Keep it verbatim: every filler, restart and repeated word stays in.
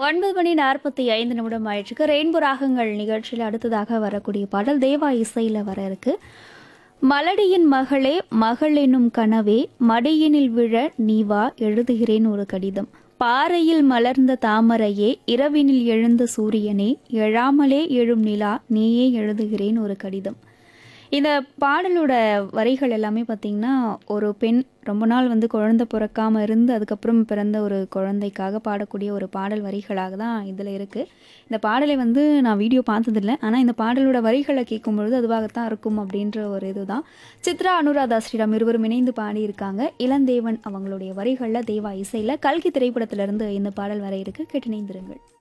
ஒன்பது மணி நாற்பத்தி ஐந்து நிமிடம் ஆயிடுச்சுக்கு. ரெயின்போ ராகங்கள் நிகழ்ச்சியில் அடுத்ததாக வரக்கூடிய பாடல் தேவா இசையில் வர இருக்கு. மலடியின் மகளே, மகள் என்னும் கனவே, மடியினில் விழ நீவா, எழுதுகிறேன் ஒரு கடிதம். பாறையில் மலர்ந்த தாமரையே, இரவினில் எழுந்த சூரியனே, எழாமலே எழும் நிலா, நீயே, எழுதுகிறேன் ஒரு கடிதம். இந்த பாடலோட வரிகள் எல்லாமே பார்த்திங்கன்னா, ஒரு பெண் ரொம்ப நாள் வந்து குழந்தை பிறக்காமல் இருந்து அதுக்கப்புறம் பிறந்த ஒரு குழந்தைக்காக பாடக்கூடிய ஒரு பாடல் வரிகளாக தான் இதில் இருக்குது. இந்த பாடலை வந்து நான் வீடியோ பார்த்ததில்லை, ஆனால் இந்த பாடலோட வரிகளை கேட்கும்பொழுது அதுவாகத்தான் இருக்கும் அப்படின்ற ஒரு இதுதான். சித்ரா, அனுராதா ஸ்ரீராம் இருவரும் இணைந்து பாடியிருக்காங்க. இளந்தேவன் அவங்களுடைய வரிகளில், தேவா இசையில், கல்கி திரைப்படத்திலிருந்து இந்த பாடல் வர இருக்கு. கேட்டு இணைந்திருங்கள்.